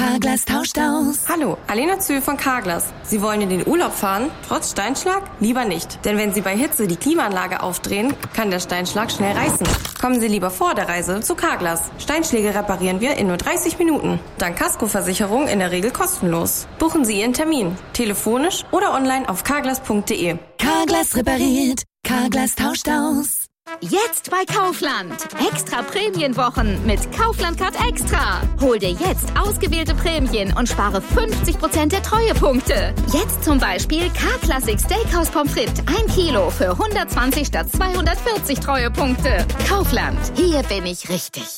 Carglass tauscht aus. Hallo, Alena Zühl von Carglass. Sie wollen in den Urlaub fahren, trotz Steinschlag? Lieber nicht. Denn wenn Sie bei Hitze die Klimaanlage aufdrehen, kann der Steinschlag schnell reißen. Kommen Sie lieber vor der Reise zu Carglass. Steinschläge reparieren wir in nur 30 Minuten. Dank Kaskoversicherung in der Regel kostenlos. Buchen Sie Ihren Termin. Telefonisch oder online auf carglass.de. Carglass repariert. Carglass tauscht aus. Jetzt bei Kaufland. Extra Prämienwochen mit Kaufland Card Extra. Hol dir jetzt ausgewählte Prämien und spare 50% der Treuepunkte. Jetzt zum Beispiel K-Classic Steakhouse Pommes frites 1 Kilo für 120 statt 240 Treuepunkte. Kaufland. Hier bin ich richtig.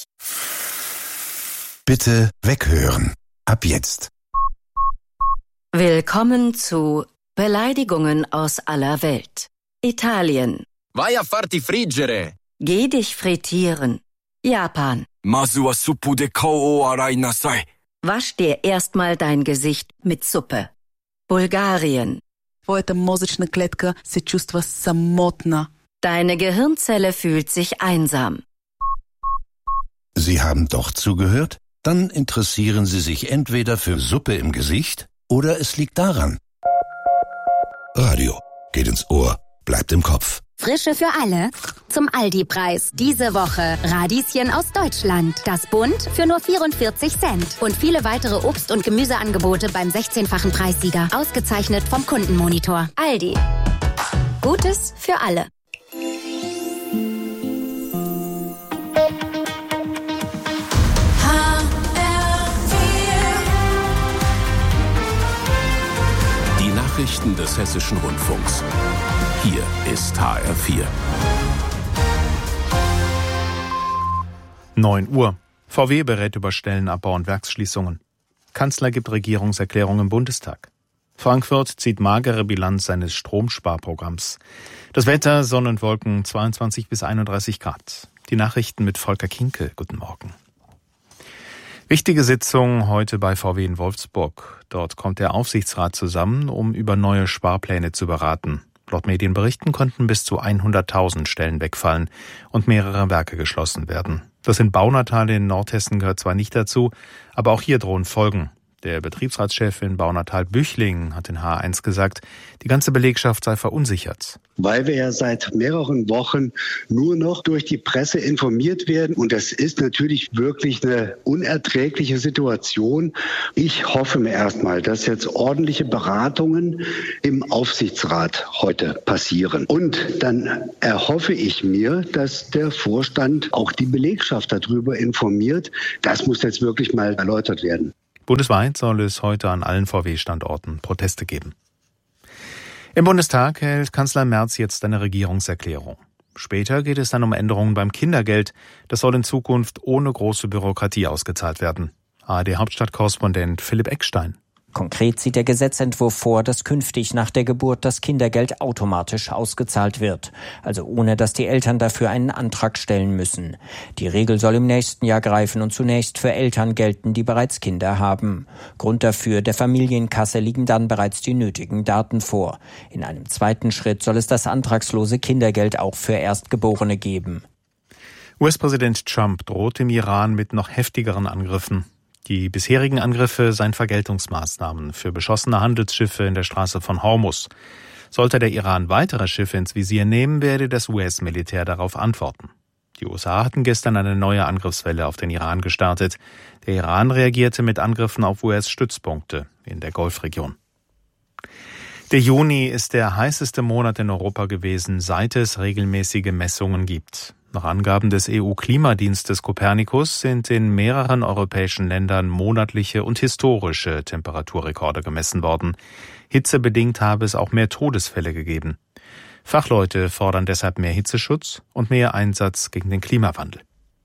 Bitte weghören. Ab jetzt. Willkommen zu Beleidigungen aus aller Welt. Italien. Vai a farti friggere. Geh dich frittieren. Japan. Masu wa suppu de kao o arai nasai. Wasch dir erstmal dein Gesicht mit Suppe. Bulgarien. Твоята мозъчна клетка се чувства самотна. Deine Gehirnzelle fühlt sich einsam. Sie haben doch zugehört? Dann interessieren Sie sich entweder für Suppe im Gesicht oder es liegt daran. Radio geht ins Ohr, bleibt im Kopf. Frische für alle? Zum Aldi-Preis. Diese Woche Radieschen aus Deutschland. Das Bund für nur 44 Cent. Und viele weitere Obst- und Gemüseangebote beim 16-fachen Preissieger. Ausgezeichnet vom Kundenmonitor. Aldi. Gutes für alle. Die Nachrichten des Hessischen Rundfunks. Hier ist HR4. 9 Uhr. VW berät über Stellenabbau und Werksschließungen. Kanzler gibt Regierungserklärung im Bundestag. Frankfurt zieht magere Bilanz seines Stromsparprogramms. Das Wetter, Sonne und Wolken, 22 bis 31 Grad. Die Nachrichten mit Volker Kinke. Guten Morgen. Wichtige Sitzung heute bei VW in Wolfsburg. Dort kommt der Aufsichtsrat zusammen, um über neue Sparpläne zu beraten. Laut Medienberichten konnten bis zu 100.000 Stellen wegfallen und mehrere Werke geschlossen werden. Das in Baunatal in Nordhessen gehört zwar nicht dazu, aber auch hier drohen Folgen. Der Betriebsratschef in Baunatal-Büchling hat in H1 gesagt, die ganze Belegschaft sei verunsichert. Weil wir ja seit mehreren Wochen nur noch durch die Presse informiert werden. Und das ist natürlich wirklich eine unerträgliche Situation. Ich hoffe mir erstmal, dass jetzt ordentliche Beratungen im Aufsichtsrat heute passieren. Und dann erhoffe ich mir, dass der Vorstand auch die Belegschaft darüber informiert. Das muss jetzt wirklich mal erläutert werden. Bundesweit soll es heute an allen VW-Standorten Proteste geben. Im Bundestag hält Kanzler Merz jetzt eine Regierungserklärung. Später geht es dann um Änderungen beim Kindergeld. Das soll in Zukunft ohne große Bürokratie ausgezahlt werden. ARD-Hauptstadtkorrespondent Philipp Eckstein. Konkret sieht der Gesetzentwurf vor, dass künftig nach der Geburt das Kindergeld automatisch ausgezahlt wird. Also ohne, dass die Eltern dafür einen Antrag stellen müssen. Die Regel soll im nächsten Jahr greifen und zunächst für Eltern gelten, die bereits Kinder haben. Grund dafür, der Familienkasse liegen dann bereits die nötigen Daten vor. In einem zweiten Schritt soll es das antragslose Kindergeld auch für Erstgeborene geben. US-Präsident Trump droht im Iran mit noch heftigeren Angriffen. Die bisherigen Angriffe seien Vergeltungsmaßnahmen für beschossene Handelsschiffe in der Straße von Hormuz. Sollte der Iran weitere Schiffe ins Visier nehmen, werde das US-Militär darauf antworten. Die USA hatten gestern eine neue Angriffswelle auf den Iran gestartet. Der Iran reagierte mit Angriffen auf US-Stützpunkte in der Golfregion. Der Juni ist der heißeste Monat in Europa gewesen, seit es regelmäßige Messungen gibt. Nach Angaben des EU-Klimadienstes Copernicus sind in mehreren europäischen Ländern monatliche und historische Temperaturrekorde gemessen worden. Hitzebedingt habe es auch mehr Todesfälle gegeben. Fachleute fordern deshalb mehr Hitzeschutz und mehr Einsatz gegen den Klimawandel.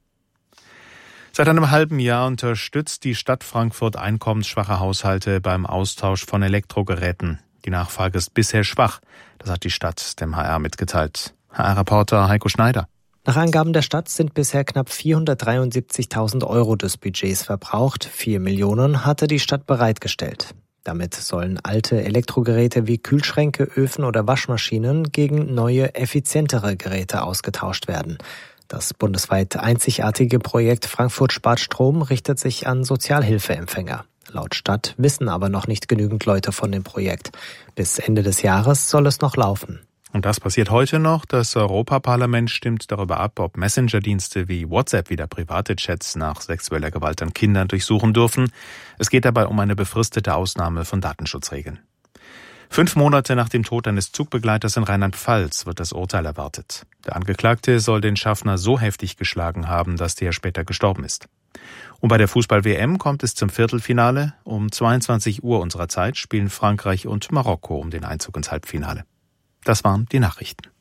Seit einem halben Jahr unterstützt die Stadt Frankfurt einkommensschwache Haushalte beim Austausch von Elektrogeräten. Die Nachfrage ist bisher schwach, das hat die Stadt dem HR mitgeteilt. HR-Reporter Heiko Schneider. Nach Angaben der Stadt sind bisher knapp 473.000 € des Budgets verbraucht. 4 Millionen hatte die Stadt bereitgestellt. Damit sollen alte Elektrogeräte wie Kühlschränke, Öfen oder Waschmaschinen gegen neue, effizientere Geräte ausgetauscht werden. Das bundesweit einzigartige Projekt Frankfurt spart Strom richtet sich an Sozialhilfeempfänger. Laut Stadt wissen aber noch nicht genügend Leute von dem Projekt. Bis Ende des Jahres soll es noch laufen. Und das passiert heute noch. Das Europaparlament stimmt darüber ab, ob Messenger-Dienste wie WhatsApp wieder private Chats nach sexueller Gewalt an Kindern durchsuchen dürfen. Es geht dabei um eine befristete Ausnahme von Datenschutzregeln. 5 Monate nach dem Tod eines Zugbegleiters in Rheinland-Pfalz wird das Urteil erwartet. Der Angeklagte soll den Schaffner so heftig geschlagen haben, dass der später gestorben ist. Und bei der Fußball-WM kommt es zum Viertelfinale. Um 22 Uhr unserer Zeit spielen Frankreich und Marokko um den Einzug ins Halbfinale. Das waren die Nachrichten.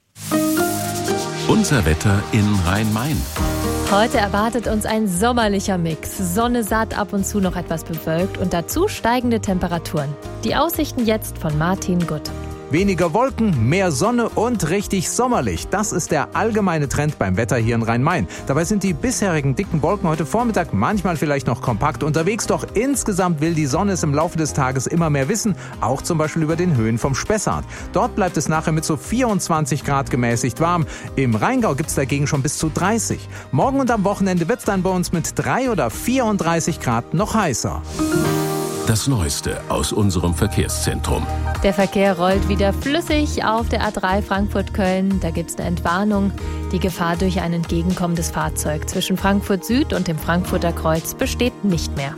Unser Wetter in Rhein-Main. Heute erwartet uns ein sommerlicher Mix. Sonne satt, ab und zu noch etwas bewölkt und dazu steigende Temperaturen. Die Aussichten jetzt von Martin Gutt. Weniger Wolken, mehr Sonne und richtig sommerlich. Das ist der allgemeine Trend beim Wetter hier in Rhein-Main. Dabei sind die bisherigen dicken Wolken heute Vormittag manchmal vielleicht noch kompakt unterwegs. Doch insgesamt will die Sonne es im Laufe des Tages immer mehr wissen. Auch zum Beispiel über den Höhen vom Spessart. Dort bleibt es nachher mit so 24 Grad gemäßigt warm. Im Rheingau gibt es dagegen schon bis zu 30. Morgen und am Wochenende wird es dann bei uns mit 3 oder 34 Grad noch heißer. Das Neueste aus unserem Verkehrszentrum. Der Verkehr rollt wieder flüssig auf der A3 Frankfurt-Köln. Da gibt es eine Entwarnung. Die Gefahr durch ein entgegenkommendes Fahrzeug zwischen Frankfurt Süd und dem Frankfurter Kreuz besteht nicht mehr.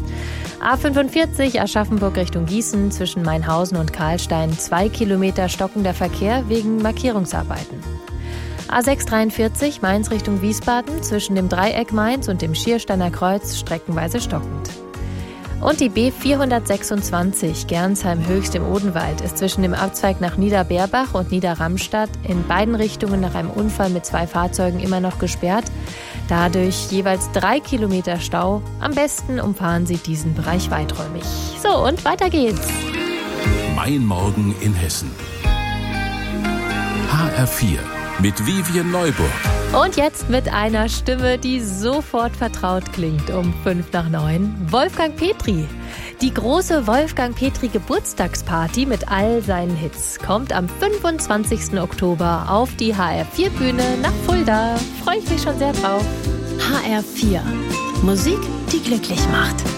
A45 Aschaffenburg Richtung Gießen zwischen Mainhausen und Karlstein 2 Kilometer stockender Verkehr wegen Markierungsarbeiten. A643 Mainz Richtung Wiesbaden zwischen dem Dreieck Mainz und dem Schiersteiner Kreuz streckenweise stockend. Und die B426 Gernsheim-Höchst im Odenwald ist zwischen dem Abzweig nach Niederberbach und Niederramstadt in beiden Richtungen nach einem Unfall mit 2 Fahrzeugen immer noch gesperrt. Dadurch jeweils 3 Kilometer Stau. Am besten umfahren Sie diesen Bereich weiträumig. So, und weiter geht's. Mein Morgen in Hessen. HR4 mit Vivian Neuburg. Und jetzt mit einer Stimme, die sofort vertraut klingt, um 8:05. Wolfgang Petri. Die große Wolfgang Petri Geburtstagsparty mit all seinen Hits kommt am 25. Oktober auf die HR4-Bühne nach Fulda. Freue ich mich schon sehr drauf. HR4. Musik, die glücklich macht.